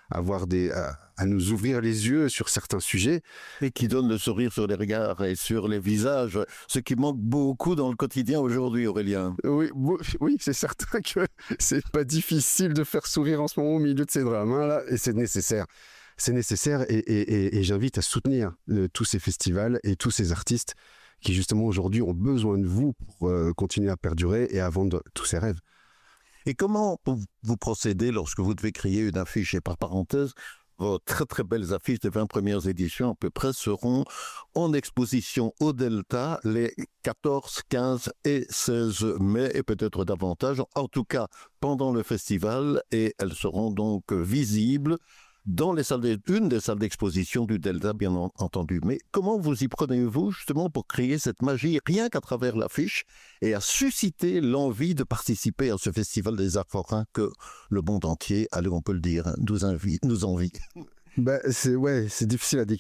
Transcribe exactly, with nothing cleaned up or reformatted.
avoir des, à, à nous ouvrir les yeux sur certains sujets. Et qui donne le sourire sur les regards et sur les visages, ce qui manque beaucoup dans le quotidien aujourd'hui, Aurélien. Oui, oui, c'est certain que c'est pas difficile de faire sourire en ce moment au milieu de ces drames, hein, là, et c'est nécessaire. C'est nécessaire et, et, et, et j'invite à soutenir euh, tous ces festivals et tous ces artistes qui justement aujourd'hui ont besoin de vous pour euh, continuer à perdurer et à vendre tous ces rêves. Et comment vous procédez lorsque vous devez créer une affiche? Et par parenthèse, vos très très belles affiches des vingt premières éditions à peu près seront en exposition au Delta les quatorze, quinze et seize mai et peut-être davantage, en tout cas pendant le festival, et elles seront donc visibles dans les salles de, une des salles d'exposition du Delta, bien entendu. Mais comment vous y prenez-vous justement pour créer cette magie, rien qu'à travers l'affiche, et à susciter l'envie de participer à ce festival des arts forains que le monde entier, allez, on peut le dire, nous, envie, nous envie? Bah, c'est, ouais, c'est difficile à décrire.